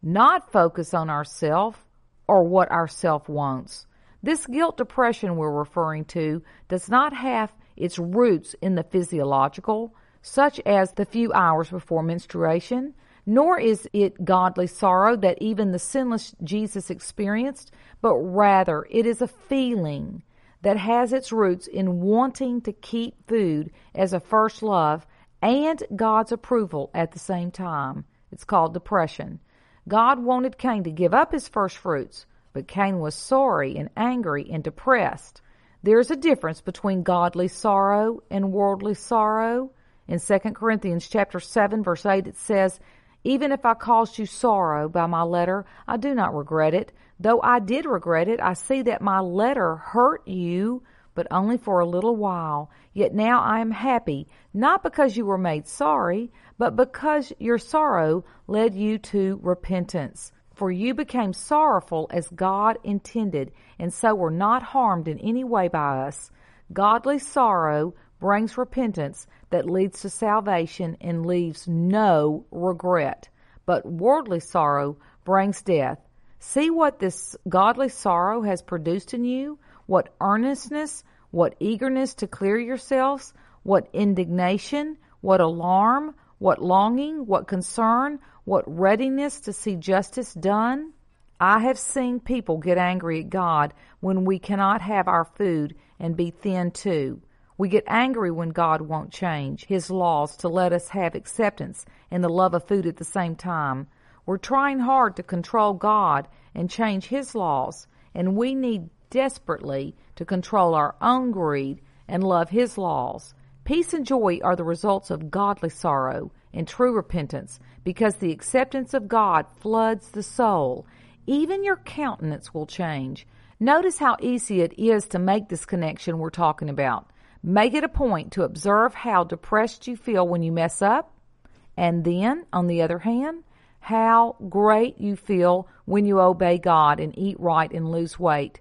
not focus on ourself or what ourself wants. This guilt depression we're referring to does not have its roots in the physiological, such as the few hours before menstruation, nor is it godly sorrow that even the sinless Jesus experienced, but rather it is a feeling that has its roots in wanting to keep food as a first love and God's approval at the same time. It's called depression. God wanted Cain to give up his first fruits, but Cain was sorry and angry and depressed. There is a difference between godly sorrow and worldly sorrow. In 2 Corinthians chapter 7, verse 8, it says, "Even if I caused you sorrow by my letter, I do not regret it. Though I did regret it, I see that my letter hurt you, but only for a little while. Yet now I am happy, not because you were made sorry, but because your sorrow led you to repentance. For you became sorrowful as God intended, and so were not harmed in any way by us. Godly sorrow brings repentance that leads to salvation and leaves no regret. But worldly sorrow brings death. See what this godly sorrow has produced in you, what earnestness, what eagerness to clear yourselves, what indignation, what alarm, what longing, what concern, what readiness to see justice done. I have seen people get angry at God when we cannot have our food and be thin too. We get angry when God won't change His laws to let us have acceptance and the love of food at the same time. We're trying hard to control God and change His laws, and we need desperately to control our own greed and love His laws. Peace and joy are the results of godly sorrow and true repentance, because the acceptance of God floods the soul. Even your countenance will change. Notice how easy it is to make this connection we're talking about. Make it a point to observe how depressed you feel when you mess up, and then, on the other hand, how great you feel when you obey God and eat right and lose weight.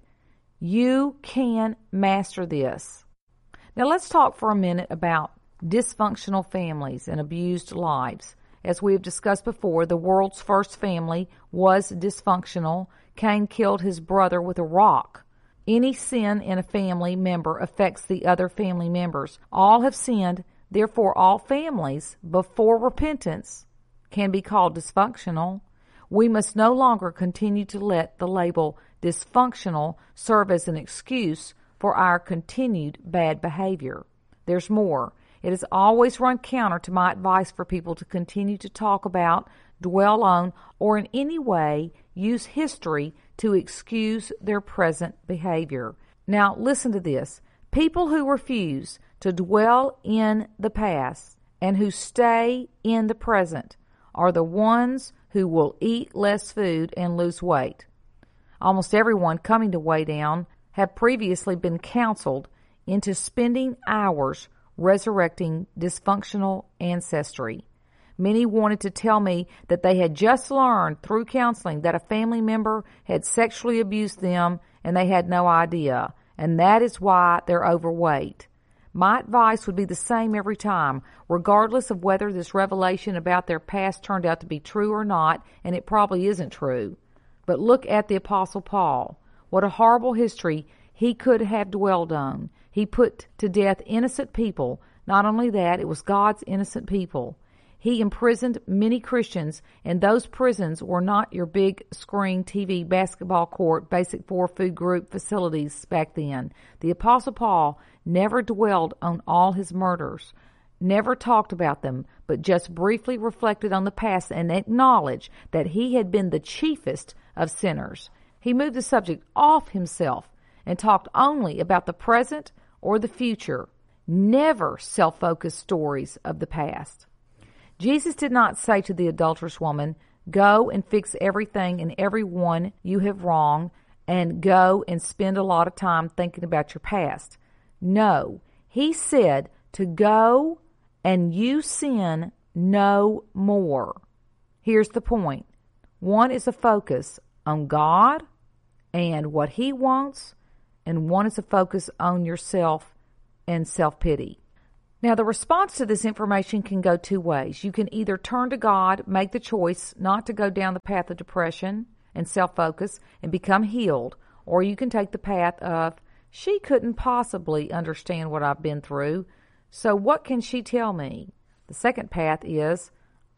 You can master this. Now let's talk for a minute about dysfunctional families and abused lives. As we have discussed before, the world's first family was dysfunctional. Cain killed his brother with a rock. Any sin in a family member affects the other family members. All have sinned, therefore all families, before repentance, can be called dysfunctional. We must no longer continue to let the label dysfunctional serve as an excuse for our continued bad behavior. There's more. It has always run counter to my advice for people to continue to talk about, dwell on, or in any way use history to excuse their present behavior. Now, listen to this. People who refuse to dwell in the past and who stay in the present are the ones who will eat less food and lose weight. Almost everyone coming to Weigh Down have previously been counseled into spending hours resurrecting dysfunctional ancestry. Many wanted to tell me that they had just learned through counseling that a family member had sexually abused them and they had no idea, and that is why they're overweight. My advice would be the same every time, regardless of whether this revelation about their past turned out to be true or not, and it probably isn't true. But look at the Apostle Paul. What a horrible history he could have dwelled on. He put to death innocent people. Not only that, it was God's innocent people. He imprisoned many Christians, and those prisons were not your big screen TV, basketball court, basic 4 food group facilities back then. The Apostle Paul never dwelled on all his murders, never talked about them, but just briefly reflected on the past and acknowledged that he had been the chiefest of sinners. He moved the subject off himself and talked only about the present or the future, never self-focused stories of the past. Jesus did not say to the adulterous woman, "Go and fix everything and everyone you have wronged, and go and spend a lot of time thinking about your past." No, he said to go and you sin no more. Here's the point. One is a focus on God and what He wants, and one is a focus on yourself and self-pity. Now, the response to this information can go two ways. You can either turn to God, make the choice not to go down the path of depression and self-focus and become healed, or you can take the path of, she couldn't possibly understand what I've been through, so what can she tell me? The second path is,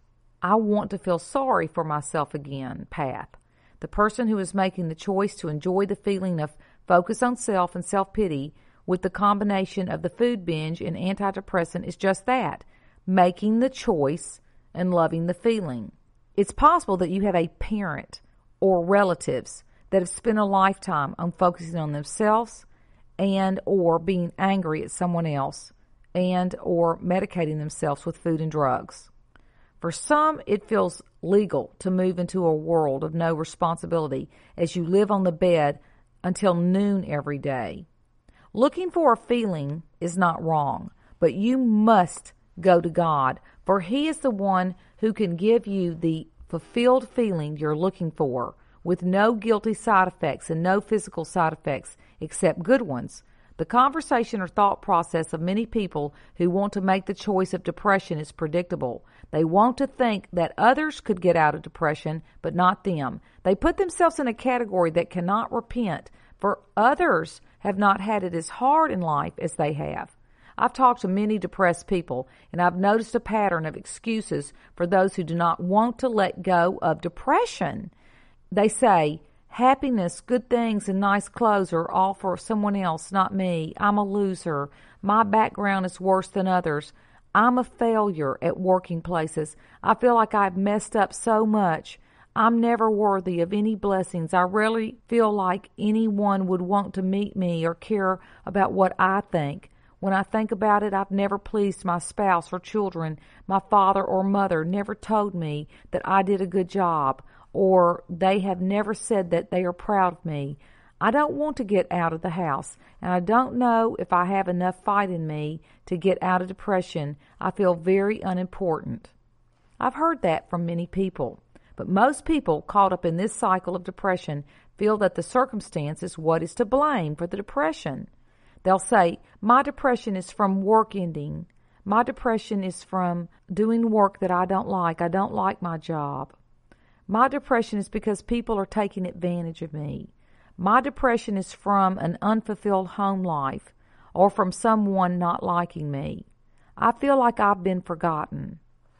I want to feel sorry for myself again path. The person who is making the choice to enjoy the feeling of focus on self and self-pity with the combination of the food binge and antidepressant is just that, making the choice and loving the feeling. It's possible that you have a parent or relatives that have spent a lifetime on focusing on themselves and or being angry at someone else and or medicating themselves with food and drugs. For some, it feels legal to move into a world of no responsibility as you live on the bed until noon every day. Looking for a feeling is not wrong, but you must go to God, for He is the one who can give you the fulfilled feeling you're looking for, with no guilty side effects and no physical side effects except good ones. The conversation or thought process of many people who want to make the choice of depression is predictable. They want to think that others could get out of depression, but not them. They put themselves in a category that cannot repent, for others have not had it as hard in life as they have. I've talked to many depressed people, and I've noticed a pattern of excuses for those who do not want to let go of depression. They say, happiness, good things, and nice clothes are all for someone else, not me. I'm a loser. My background is worse than others. I'm a failure at working places. I feel like I've messed up so much. I'm never worthy of any blessings. I rarely feel like anyone would want to meet me or care about what I think. When I think about it, I've never pleased my spouse or children. My father or mother never told me that I did a good job, or they have never said that they are proud of me. I don't want to get out of the house, and I don't know if I have enough fight in me to get out of depression. I feel very unimportant. I've heard that from many people. But most people caught up in this cycle of depression feel that the circumstance is what is to blame for the depression. They'll say, my depression is from work ending. My depression is from doing work that I don't like. I don't like my job. My depression is because people are taking advantage of me. My depression is from an unfulfilled home life or from someone not liking me. I feel like I've been forgotten.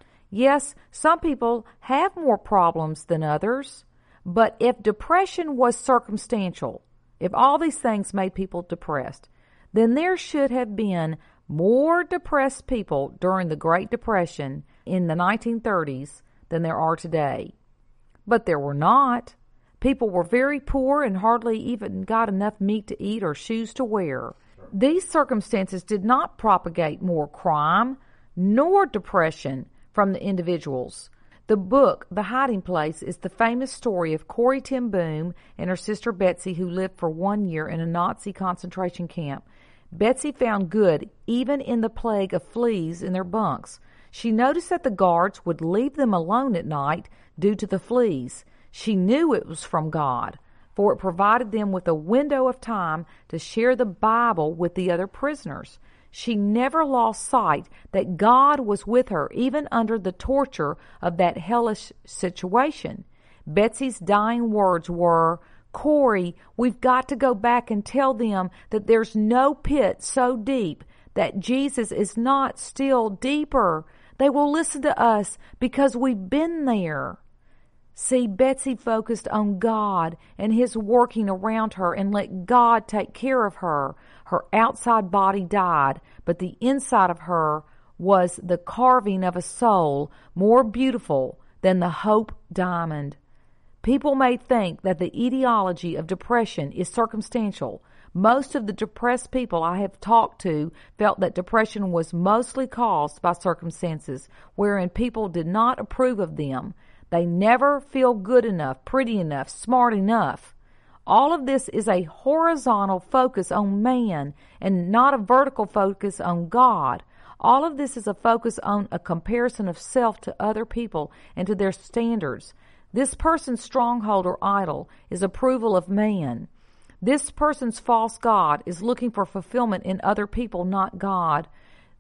Yes, some people have more problems than others, but if depression was circumstantial, if all these things made people depressed, then there should have been more depressed people during the Great Depression in the 1930s than there are today. But there were not. People were very poor and hardly even got enough meat to eat or shoes to wear. These circumstances did not propagate more crime nor depression from the individuals. The book, The Hiding Place, is the famous story of Corrie ten Boom and her sister Betsy, who lived for 1 year in a Nazi concentration camp. Betsy found good even in the plague of fleas in their bunks. She noticed that the guards would leave them alone at night due to the fleas. She knew it was from God, for it provided them with a window of time to share the Bible with the other prisoners. She never lost sight that God was with her even under the torture of that hellish situation. Betsy's dying words were, Corrie, we've got to go back and tell them that there's no pit so deep, that Jesus is not still deeper. They will listen to us because we've been there. See, Betsy focused on God and His working around her and let God take care of her. Her outside body died, but the inside of her was the carving of a soul more beautiful than the hope diamond. People may think that the etiology of depression is circumstantial. Most of the depressed people I have talked to felt that depression was mostly caused by circumstances wherein people did not approve of them. They never feel good enough, pretty enough, smart enough. All of this is a horizontal focus on man and not a vertical focus on God. All of this is a focus on a comparison of self to other people and to their standards. This person's stronghold or idol is approval of man. This person's false god is looking for fulfillment in other people, not God.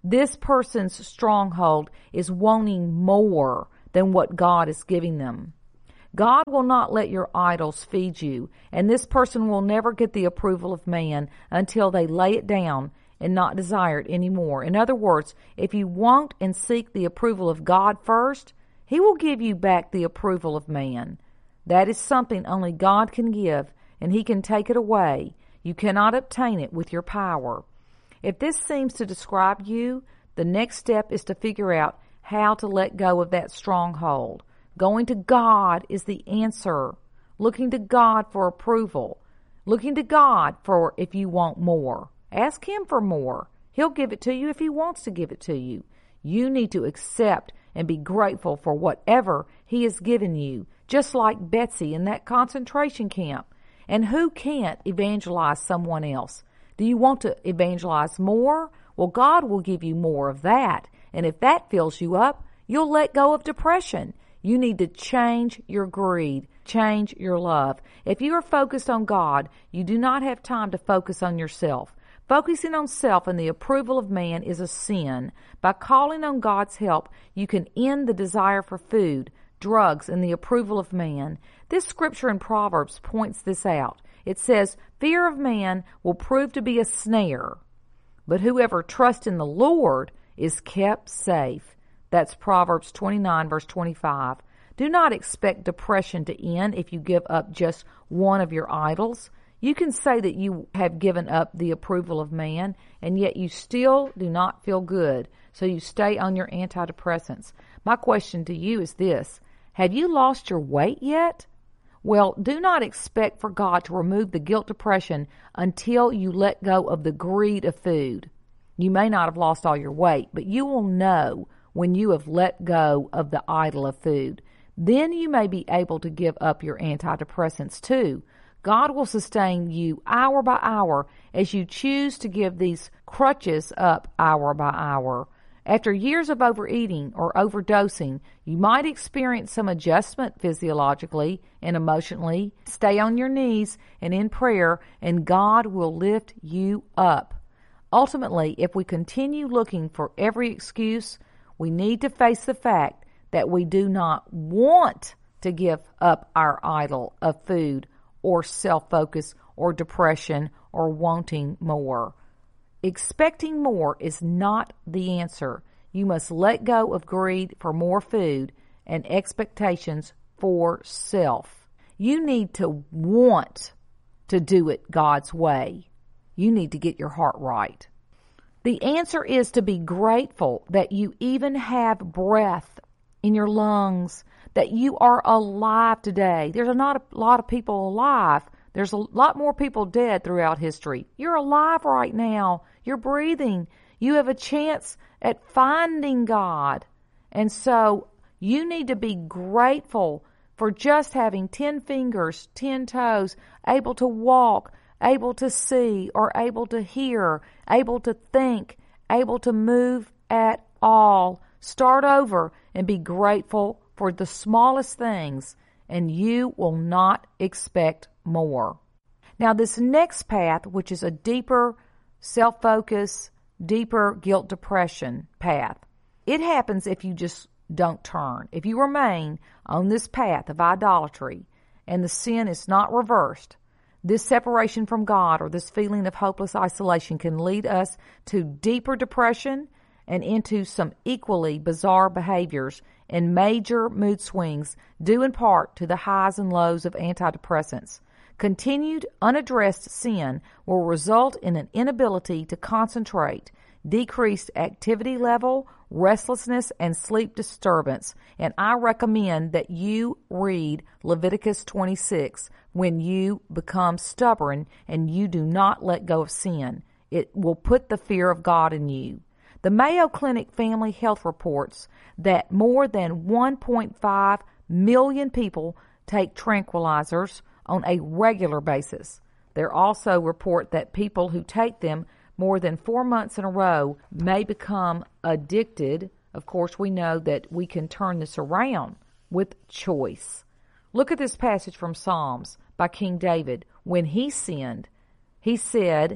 This person's stronghold is wanting more than what God is giving them. God will not let your idols feed you, and this person will never get the approval of man until they lay it down and not desire it anymore. In other words, if you want and seek the approval of God first, He will give you back the approval of man. That is something only God can give, and He can take it away. You cannot obtain it with your power. If this seems to describe you, the next step is to figure out how to let go of that stronghold. Going to God is the answer. Looking to God for approval. Looking to God for if you want more. Ask Him for more. He'll give it to you if He wants to give it to you. You need to accept and be grateful for whatever He has given you, just like Betsy in that concentration camp. And who can't evangelize someone else? Do you want to evangelize more? Well, God will give you more of that. And if that fills you up, you'll let go of depression. You need to change your greed, change your love. If you are focused on God, you do not have time to focus on yourself. Focusing on self and the approval of man is a sin. By calling on God's help, you can end the desire for food, drugs, and the approval of man. This scripture in Proverbs points this out. It says, "Fear of man will prove to be a snare, but whoever trusts in the Lord is kept safe." That's Proverbs 29, verse 25. Do not expect depression to end if you give up just one of your idols. You can say that you have given up the approval of man, and yet you still do not feel good, so you stay on your antidepressants. My question to you is this: have you lost your weight yet? Well, do not expect for God to remove the guilt depression until you let go of the greed of food. You may not have lost all your weight, but you will know when you have let go of the idol of food. Then you may be able to give up your antidepressants too. God will sustain you hour by hour as you choose to give these crutches up hour by hour. After years of overeating or overdosing, you might experience some adjustment physiologically and emotionally. Stay on your knees and in prayer, and God will lift you up. Ultimately, if we continue looking for every excuse, we need to face the fact that we do not want to give up our idol of food or self-focus or depression or wanting more. Expecting more is not the answer. You must let go of greed for more food and expectations for self. You need to want to do it God's way. You need to get your heart right. The answer is to be grateful that you even have breath in your lungs, that you are alive today. There's not a lot of people alive. There's a lot more people dead throughout history. You're alive right now. You're breathing. You have a chance at finding God. And so you need to be grateful for just having 10 fingers, 10 toes, able to walk, able to see or able to hear, able to think, able to move at all. Start over and be grateful for the smallest things, and you will not expect more. Now, this next path, which is a deeper self-focus, deeper guilt depression path, it happens if you just don't turn. If you remain on this path of idolatry and the sin is not reversed, this separation from God or this feeling of hopeless isolation can lead us to deeper depression and into some equally bizarre behaviors and major mood swings due in part to the highs and lows of antidepressants. Continued unaddressed sin will result in an inability to concentrate, decreased activity level, restlessness, and sleep disturbance. And I recommend that you read Leviticus 26 when you become stubborn and you do not let go of sin. It will put the fear of God in you. The Mayo Clinic Family Health reports that more than 1.5 million people take tranquilizers on a regular basis. They also report that people who take them more than 4 months in a row may become addicted. Of course, we know that we can turn this around with choice. Look at this passage from Psalms by King David. When he sinned, he said,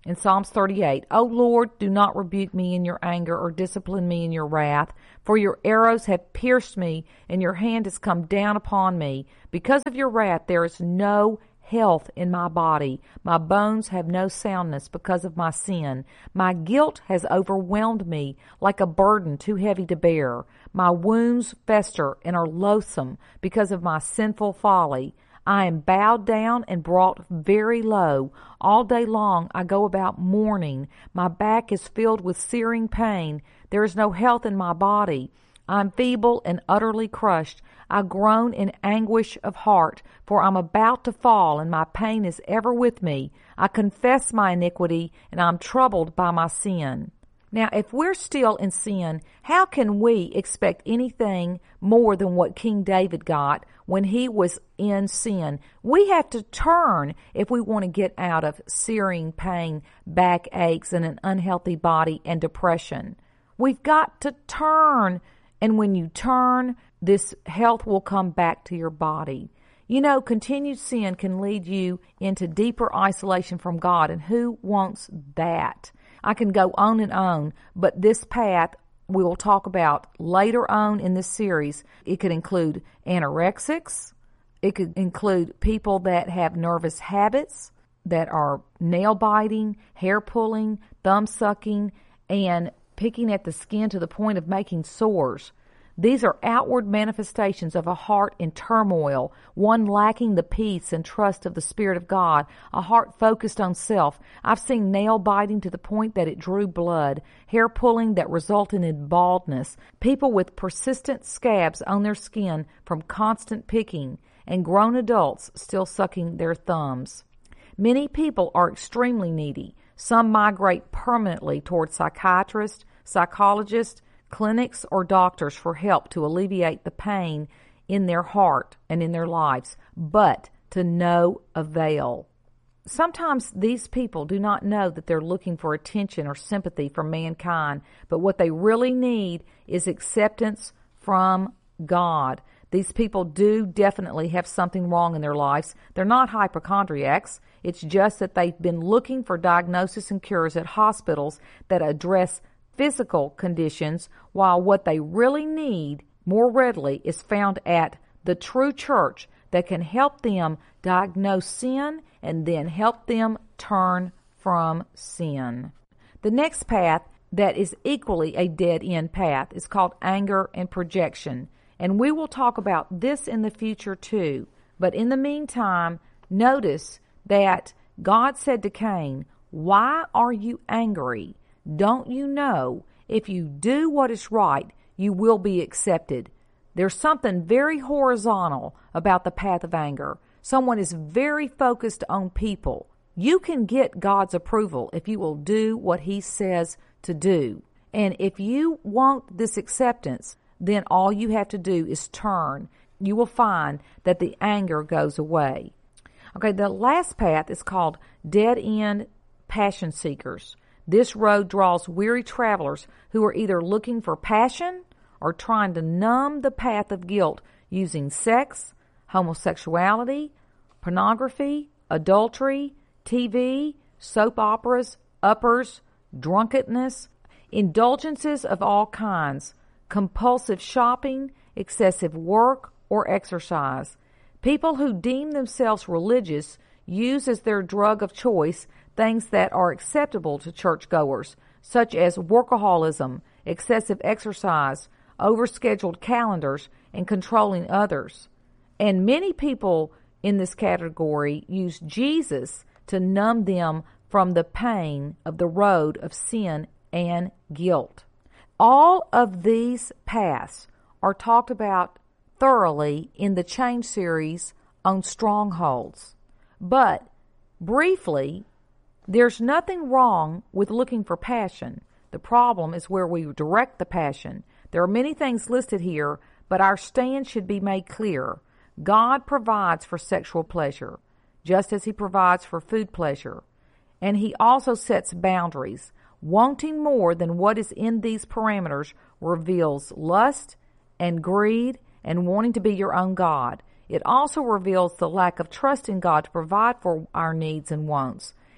In Psalms 38, O Lord, do not rebuke me in your anger or discipline me in your wrath, for your arrows have pierced me, and your hand has come down upon me. Because of your wrath there is no health in my body. My bones have no soundness because of my sin. My guilt has overwhelmed me like a burden too heavy to bear. My wounds fester and are loathsome because of my sinful folly. I am bowed down and brought very low. All day long I go about mourning. My back is filled with searing pain. There is no health in my body. I am feeble and utterly crushed. I groan in anguish of heart, for I am about to fall, and my pain is ever with me. I confess my iniquity, and I am troubled by my sin. Now, if we're still in sin, how can we expect anything more than what King David got when he was in sin? We have to turn if we want to get out of searing pain, backaches, and an unhealthy body and depression. We've got to turn, and when you turn, this health will come back to your body. You know, continued sin can lead you into deeper isolation from God, and who wants that? I can go on, but this path we will talk about later on in this series. It could include anorexics. It could include people that have nervous habits, that are nail biting, hair pulling, thumb sucking, and picking at the skin to the point of making sores. These are outward manifestations of a heart in turmoil, one lacking the peace and trust of the Spirit of God, a heart focused on self. I've seen nail biting to the point that it drew blood, hair pulling that resulted in baldness, people with persistent scabs on their skin from constant picking, and grown adults still sucking their thumbs. Many people are extremely needy. Some migrate permanently toward psychiatrists, psychologists, clinics, or doctors for help to alleviate the pain in their heart and in their lives, but to no avail. Sometimes these people do not know that they're looking for attention or sympathy from mankind, but what they really need is acceptance from God. These people do definitely have something wrong in their lives. They're not hypochondriacs. It's just that they've been looking for diagnosis and cures at hospitals that address physical conditions, while what they really need more readily is found at the true church that can help them diagnose sin and then help them turn from sin. The next path that is equally a dead-end path is called anger and projection, and we will talk about this in the future too. But in the meantime, notice that God said to Cain, "Why are you angry? Don't you know if you do what is right, you will be accepted?" There's something very horizontal about the path of anger. Someone is very focused on people. You can get God's approval if you will do what He says to do. And if you want this acceptance, then all you have to do is turn. You will find that the anger goes away. Okay, the last path is called dead-end passion seekers. This road draws weary travelers who are either looking for passion or trying to numb the path of guilt using sex, homosexuality, pornography, adultery, TV, soap operas, uppers, drunkenness, indulgences of all kinds, compulsive shopping, excessive work, or exercise. People who deem themselves religious use as their drug of choice things that are acceptable to churchgoers, such as workaholism, excessive exercise, overscheduled calendars, and controlling others. And many people in this category use Jesus to numb them from the pain of the road of sin and guilt. All of these paths are talked about thoroughly in the Change series on strongholds. But briefly, there's nothing wrong with looking for passion. The problem is where we direct the passion. There are many things listed here, but our stand should be made clear. God provides for sexual pleasure, just as He provides for food pleasure. And He also sets boundaries. Wanting more than what is in these parameters reveals lust and greed and wanting to be your own God. It also reveals the lack of trust in God to provide for our needs and wants.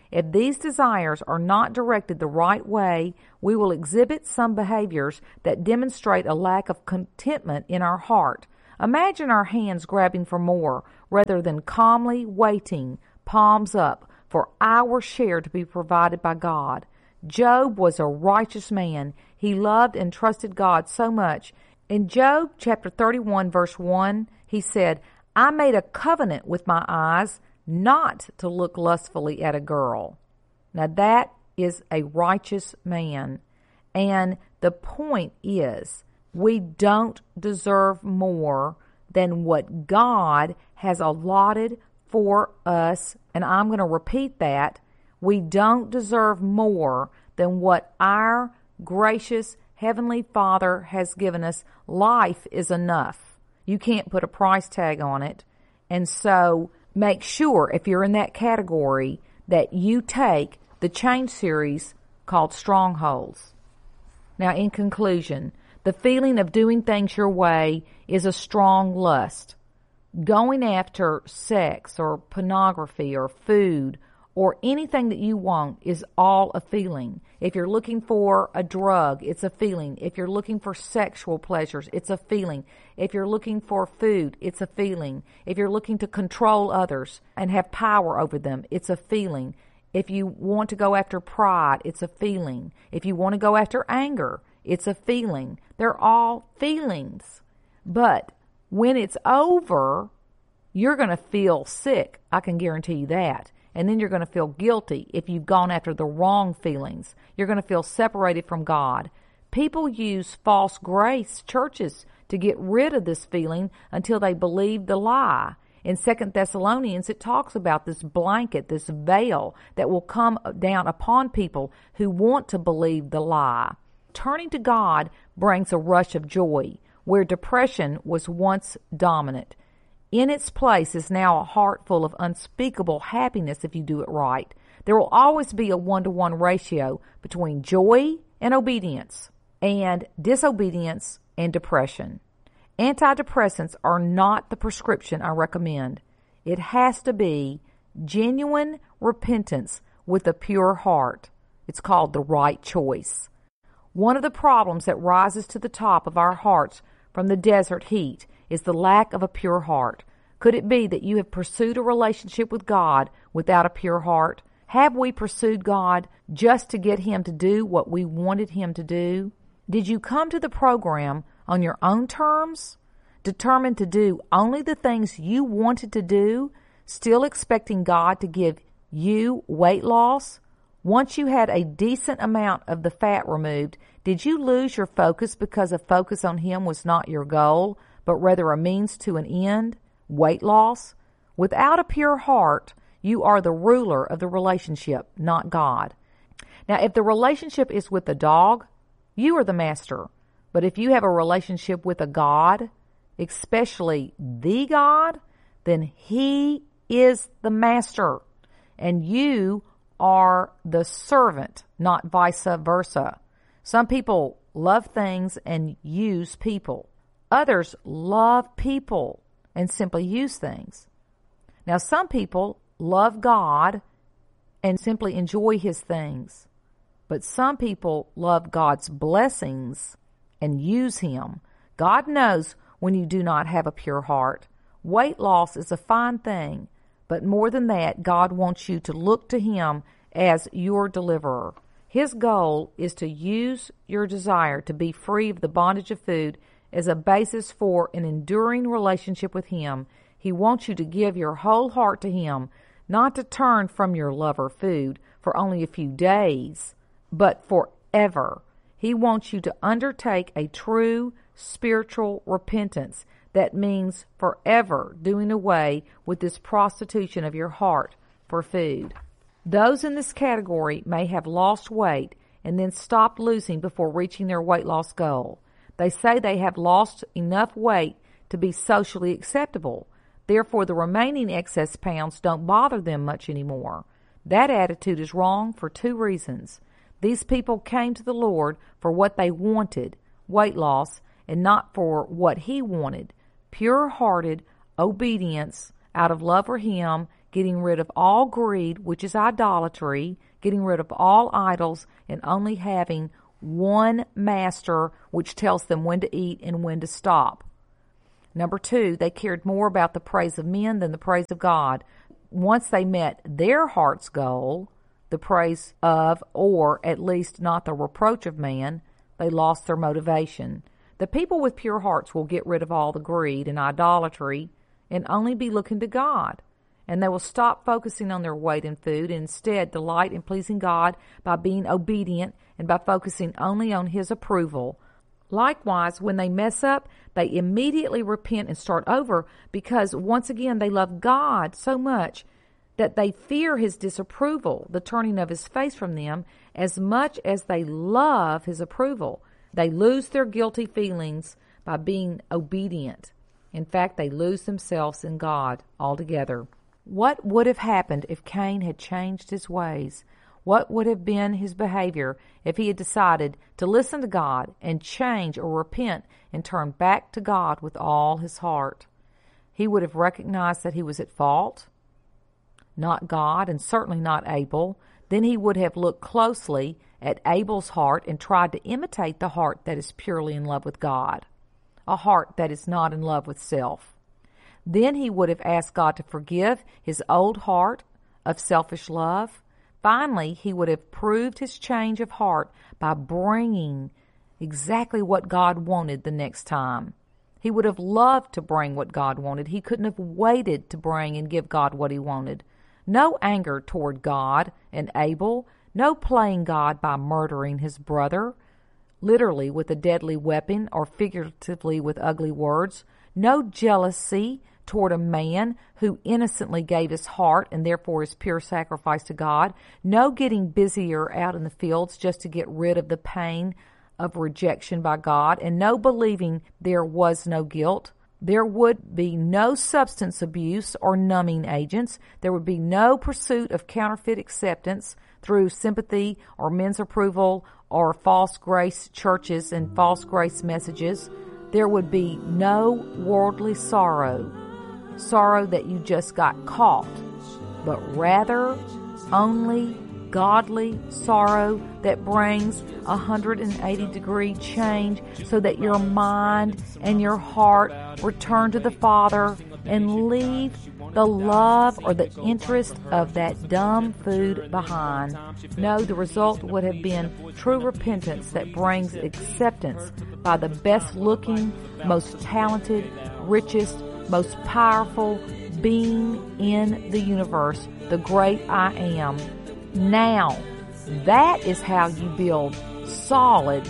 If these desires are not directed the right way, we will exhibit some behaviors that demonstrate a lack of contentment in our heart. Imagine our hands grabbing for more rather than calmly waiting, palms up, for our share to be provided by God. Job was a righteous man. He loved and trusted God so much. In Job chapter 31, verse 1, he said, I made a covenant with my eyes not to look lustfully at a girl. Now that is a righteous man. And the point is, we don't deserve more than what God has allotted for us. And I'm going to repeat that. We don't deserve more than what our gracious Heavenly Father has given us. Life is enough. You can't put a price tag on it. And so make sure, if you're in that category, that you take the Change series called Strongholds. Now, in conclusion, the feeling of doing things your way is a strong lust. Going after sex or pornography or food or anything that you want is all a feeling. If you're looking for a drug, it's a feeling. If you're looking for sexual pleasures, it's a feeling. If you're looking for food, it's a feeling. If you're looking to control others and have power over them, it's a feeling. If you want to go after pride, it's a feeling. If you want to go after anger, it's a feeling. They're all feelings. But when it's over, you're going to feel sick. I can guarantee you that. And then you're going to feel guilty if you've gone after the wrong feelings. You're going to feel separated from God. People use false grace churches to get rid of this feeling until they believe the lie. In 2 Thessalonians, it talks about this blanket, this veil that will come down upon people who want to believe the lie. Turning to God brings a rush of joy, where depression was once dominant. In its place is now a heart full of unspeakable happiness if you do it right. There will always be a 1-to-1 ratio between joy and obedience, and disobedience and depression. Antidepressants are not the prescription I recommend. It has to be genuine repentance with a pure heart. It's called the right choice. One of the problems that rises to the top of our hearts from the desert heat is the lack of a pure heart. Could it be that you have pursued a relationship with God without a pure heart? Have we pursued God just to get Him to do what we wanted Him to do? Did you come to the program on your own terms, determined to do only the things you wanted to do, still expecting God to give you weight loss? Once you had a decent amount of the fat removed, did you lose your focus because a focus on Him was not your goal, but rather a means to an end? Weight loss? Without a pure heart, you are the ruler of the relationship, not God. Now, if the relationship is with a dog, you are the master. But if you have a relationship with a God, especially the God, then He is the master, and you are the servant, not vice versa. Some people love things and use people. Others love people and simply use things. Now, some people love God and simply enjoy His things. But some people love God's blessings and use Him. God knows when you do not have a pure heart. Weight loss is a fine thing, but more than that, God wants you to look to Him as your deliverer. His goal is to use your desire to be free of the bondage of food as a basis for an enduring relationship with Him. He wants you to give your whole heart to Him, not to turn from your love or food for only a few days, but forever. He wants you to undertake a true spiritual repentance that means forever doing away with this prostitution of your heart for food. Those in this category may have lost weight and then stopped losing before reaching their weight loss goal. They say they have lost enough weight to be socially acceptable. Therefore, the remaining excess pounds don't bother them much anymore. That attitude is wrong for two reasons. These people came to the Lord for what they wanted, weight loss, and not for what He wanted, pure-hearted obedience out of love for Him getting rid of all greed, which is idolatry, getting rid of all idols, and only having one master which tells them when to eat and when to stop. Number 2, they cared more about the praise of men than the praise of God. Once they met their heart's goal, the praise of, or at least not the reproach of man, they lost their motivation. The people with pure hearts will get rid of all the greed and idolatry and only be looking to God. And they will stop focusing on their weight in food and instead delight in pleasing God by being obedient and by focusing only on His approval. Likewise, when they mess up, they immediately repent and start over because, once again, they love God so much that they fear His disapproval, the turning of His face from them, as much as they love His approval. They lose their guilty feelings by being obedient. In fact, they lose themselves in God altogether. What would have happened if Cain had changed his ways? What would have been his behavior if he had decided to listen to God and change or repent and turn back to God with all his heart? He would have recognized that he was at fault, not God, and certainly not Abel. Then he would have looked closely at Abel's heart and tried to imitate the heart that is purely in love with God, a heart that is not in love with self. Then he would have asked God to forgive his old heart of selfish love. Finally, he would have proved his change of heart by bringing exactly what God wanted the next time. He would have loved to bring what God wanted. He couldn't have waited to bring and give God what he wanted. No anger toward God and Abel, no playing God by murdering his brother, literally with a deadly weapon or figuratively with ugly words, no jealousy toward a man who innocently gave his heart and therefore his pure sacrifice to God, no getting busier out in the fields just to get rid of the pain of rejection by God, and no believing there was no guilt. There would be no substance abuse or numbing agents. There would be no pursuit of counterfeit acceptance through sympathy or men's approval or false grace churches and false grace messages. There would be no worldly sorrow that you just got caught, but rather only godly sorrow that brings 180-degree change so that your mind and your heart return to the Father and leave the love or the interest of that dumb food behind. No, the result would have been true repentance that brings acceptance by the best-looking, most talented, richest, most powerful being in the universe, the great I Am. Now, that is how you build solid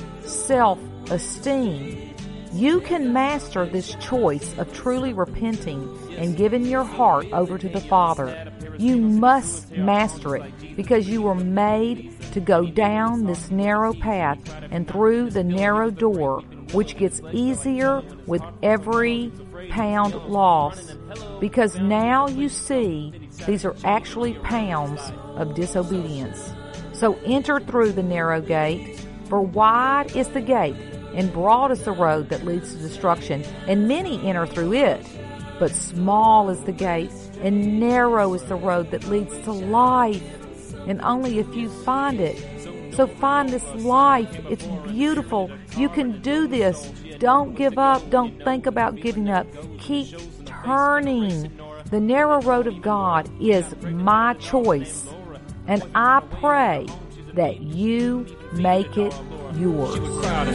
self-esteem. You can master this choice of truly repenting and giving your heart over to the Father. You must master it because you were made to go down this narrow path and through the narrow door, which gets easier with every pound loss, because now you see these are actually pounds of disobedience. So enter through the narrow gate, for wide is the gate and broad is the road that leads to destruction, and many enter through it. But small is the gate and narrow is the road that leads to life, and only a few find it. So find this life. It's beautiful. You can do this. Don't give up. Don't think about giving up. Keep turning. The narrow road of God is my choice, and I pray that you make it yours.